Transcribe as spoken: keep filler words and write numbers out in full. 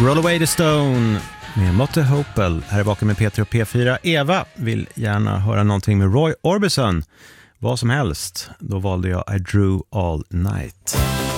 Roll Away the Stone med Motte Hopel. Här är bakom med Peter och P fyra. Eva vill gärna höra någonting med Roy Orbison. Vad som helst. Då valde jag I Drew All Night.